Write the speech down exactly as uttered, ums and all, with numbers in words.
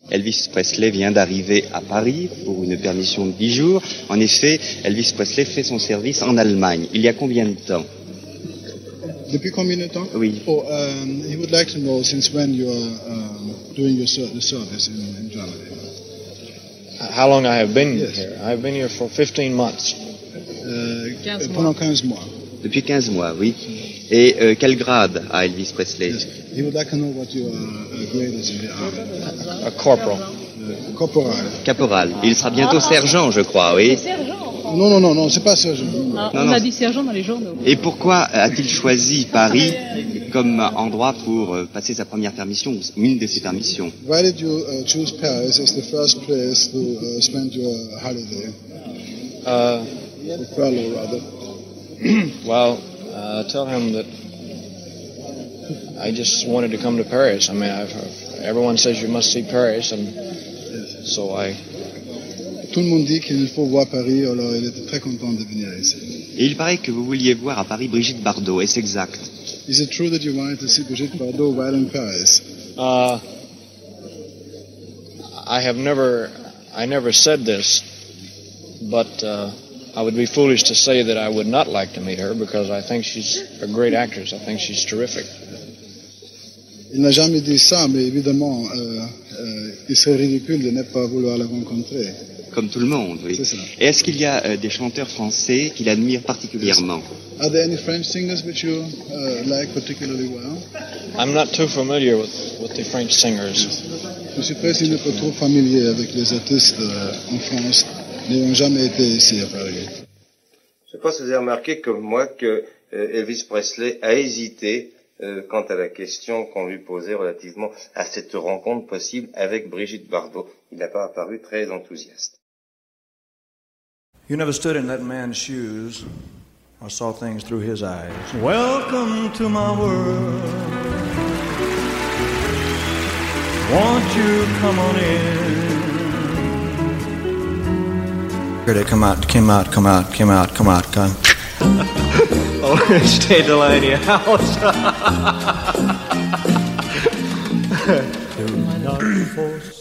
Elvis Presley vient d'arriver à Paris pour une permission de dix jours. En effet, Elvis Presley fait son service en Allemagne. Il y a combien de temps? Depuis combien de temps? Oui. Oh, um, he would like to know since when you are um, doing your ser- the service in, in Germany. How long I have been Yes. here? I've been here for fifteen months. Euh, quinze pendant mois. quinze mois. Depuis quinze mois, oui. Et euh, quel grade a Elvis Presley? Yes. He would like to know what your uh, grade is in the army. A corporal. Uh, corporal. Caporal. Il sera bientôt sergent, je crois, oui. Sergent. Non, non, non, non, c'est pas ça. Je... Ah, Non, on non. a dit sergent dans les journaux. Et pourquoi a-t-il choisi Paris comme endroit pour euh, passer sa première permission, ou une de ses permissions? Why did you uh, choose Paris as the first place to uh, spend your holiday? Uh, Or fellow, rather. well, uh, tell him that I just wanted to come to Paris. I mean, I've, everyone says you must see Paris, and so I. Tout le monde dit qu'il faut voir Paris, alors il était très content de venir ici. Et il paraît que vous vouliez voir à Paris Brigitte Bardot, est-ce exact? Is it true that you wanted to see Brigitte Bardot while in Paris? Uh, I have never, I never said this, but uh, I would be foolish to say that I would not like to meet her because I think she's a great actress. I think she's terrific. Il n'a jamais dit ça, mais évidemment, euh, euh, il serait ridicule de ne pas vouloir la rencontrer. Comme tout le monde, oui. C'est ça. Et est-ce qu'il y a euh, des chanteurs français qu'il admire particulièrement? Are there any French singers which you uh, like particularly well? I'm not too familiar with, with the French singers. Je suis presque pas trop familier avec les artistes euh, en France, n'ayant jamais été ici à Paris. Je ne sais pas si vous avez remarqué comme moi que euh, Elvis Presley a hésité euh, quant à la question qu'on lui posait relativement à cette rencontre possible avec Brigitte Bardot. Il n'a pas apparu très enthousiaste. You never stood in that man's shoes or saw things through his eyes. Welcome to my world. Won't you come on in? Here they come out, come out, come out, come out, come out, come. Oh, stay the lady house. Do not force